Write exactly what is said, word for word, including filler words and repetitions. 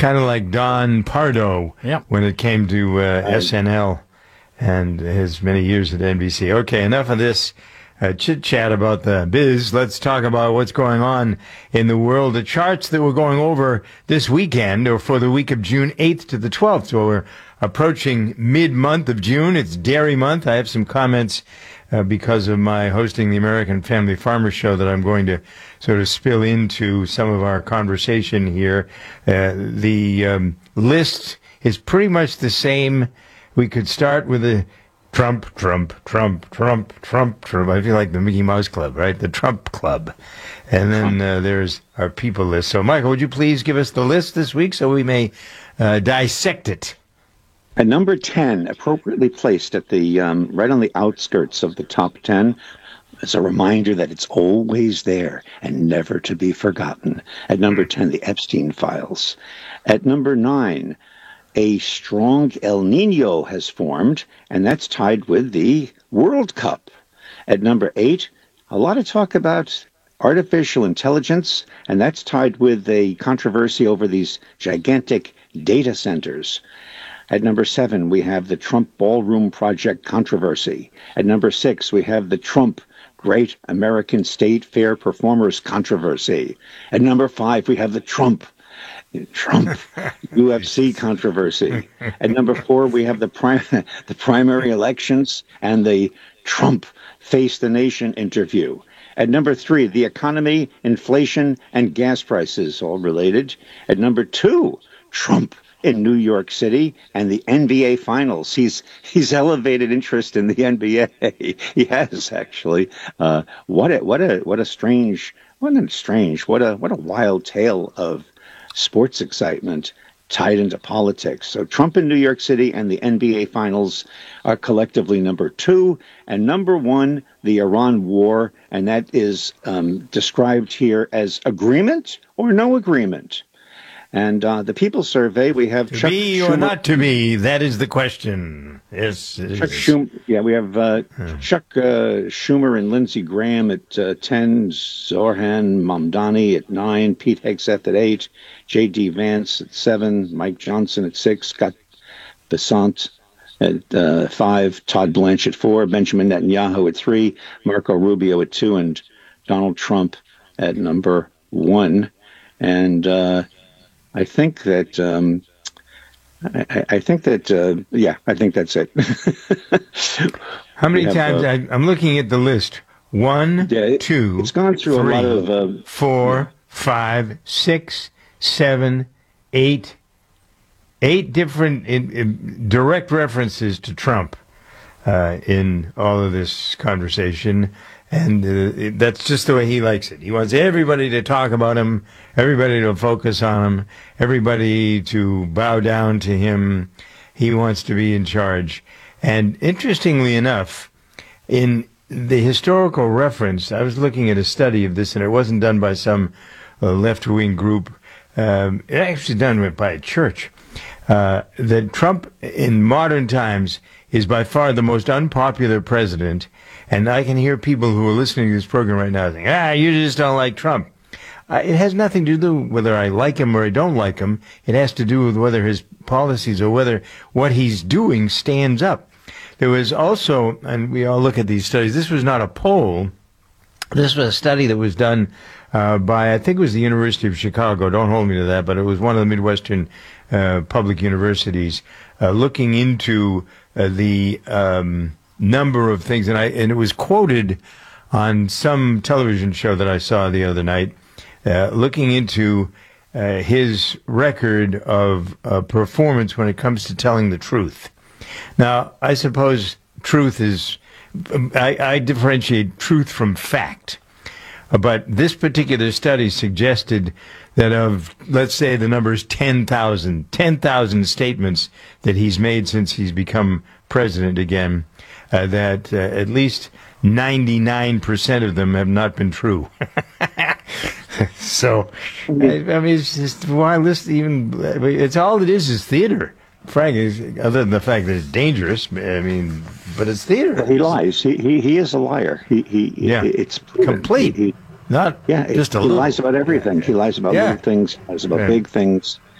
kind of like Don Pardo Yep. when it came to uh, S N L and his many years at N B C. Okay, enough of this uh, chit-chat about the biz. Let's talk about what's going on in the world. The charts that we're going over this weekend, or for the week of June eighth to the twelfth, so we're approaching mid-month of June. It's Dairy Month. I have some comments uh, because of my hosting the American Family Farmer Show that I'm going to sort of spill into some of our conversation here. Uh, the um, list is pretty much the same. We could start with a Trump, Trump, Trump, Trump, Trump, Trump. I feel like the Mickey Mouse Club, right? The Trump Club. And then uh, there's our people list. So, Michael, would you please give us the list this week so we may uh, dissect it? At number ten, appropriately placed at the um, right on the outskirts of the top ten, as a reminder that it's always there and never to be forgotten. At number ten, the Epstein Files. At number nine, a strong El Nino has formed, and that's tied with the World Cup. At number eight, a lot of talk about artificial intelligence, and that's tied with a controversy over these gigantic data centers. At number seven, we have the Trump Ballroom Project controversy. At number six, we have the Trump Great American State Fair Performers controversy. At number five, we have the Trump Trump U F C controversy. At number four, we have the prim- the primary elections and the Trump Face the Nation interview. At number three, the economy, inflation, and gas prices, all related. At number two, Trump in New York City and the N B A Finals. He's he's elevated interest in the N B A. He has, actually. Uh, what a what a what a strange, what a strange, what a what a wild tale of sports excitement tied into politics. So Trump in New York City and the N B A Finals are collectively number two. And number one, the Iran war, and that is um, described here as agreement or no agreement. And uh, the People Survey, we have to Chuck be Schumer, or not to be, that is the question. Yes, it Chuck is. Schumer, yeah, we have uh, Hmm. Chuck uh, Schumer and Lindsey Graham at uh, ten, Zoran Mamdani at nine, Pete Hegseth at eight, J D Vance at seven, Mike Johnson at six, Scott Bessant at uh, five, Todd Blanche at four, Benjamin Netanyahu at three, Marco Rubio at two, and Donald Trump at number one. And uh, I think that, um, I, I think that, uh, yeah, I think that's it. How many have, times? uh, I, I'm looking at the list. One, Yeah, it- two, it's gone through three, a lot of, uh, four, five, six, seven, eight, eight different in, in direct references to Trump uh, in all of this conversation. And uh, it, that's just the way he likes it. He wants everybody to talk about him, everybody to focus on him, everybody to bow down to him. He wants to be in charge. And interestingly enough, in the historical reference, I was looking at a study of this, and it wasn't done by some uh, left-wing group. Um, it actually done by a church. Uh, that Trump in modern times is by far the most unpopular president. And I can hear people who are listening to this program right now saying, ah, you just don't like Trump. Uh, it has nothing to do with whether I like him or I don't like him. It has to do with whether his policies or whether what he's doing stands up. There was also, and we all look at these studies, this was not a poll. This was a study that was done uh, by, I think it was the University of Chicago. Don't hold me to that, but it was one of the Midwestern uh, public universities uh, looking into uh, the um, number of things. And I and it was quoted on some television show that I saw the other night, uh, looking into uh, his record of uh, performance when it comes to telling the truth. Now, I suppose truth is, I, I differentiate truth from fact. But this particular study suggested that of, let's say the number is ten thousand, ten thousand statements that he's made since he's become president again, uh, that uh, at least ninety-nine percent of them have not been true. So, I, I mean, it's just, why listen even, it's all it is is theater. Frank, is, other than the fact that it's dangerous, I mean, but it's theater. He lies. He he, he is a liar. He he. Yeah. It's Complete. He, he, Not yeah. just a he little. lies about everything. He lies about Yeah. little things. Lies about Yeah. big things.